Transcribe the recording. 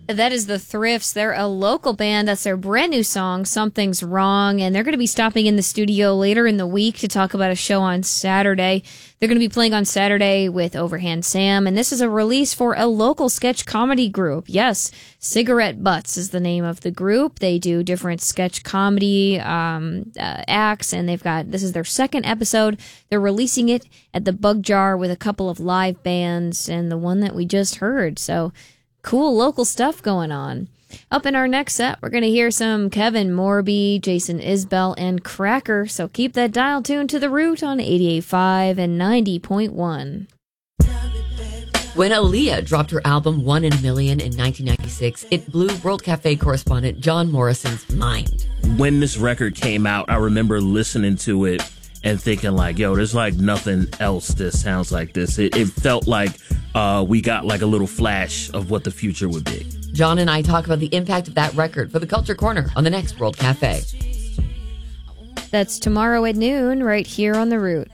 That is the Thrifts. They're a local band. That's their brand new song, Something's Wrong. And they're going to be stopping in the studio later in the week to talk about a show on Saturday. They're going to be playing on Saturday with Overhand Sam. And this is a release for a local sketch comedy group. Yes, Cigarette Butts is the name of the group. They do different sketch comedy acts. And this is their second episode. They're releasing it at the Bug Jar with a couple of live bands and the one that we just heard. So cool local stuff going on. Up in our next set, we're going to hear some Kevin Morby, Jason Isbell, and Cracker. So keep that dial tuned to The Root on 88.5 and 90.1. When Aaliyah dropped her album One in a Million in 1996, it blew World Cafe correspondent John Morrison's mind. When this record came out, I remember listening to it and thinking like, yo, there's like nothing else that sounds like this. It felt like we got like a little flash of what the future would be. John and I talk about the impact of that record for the Culture Corner on the next World Cafe. That's tomorrow at noon right here on The Root.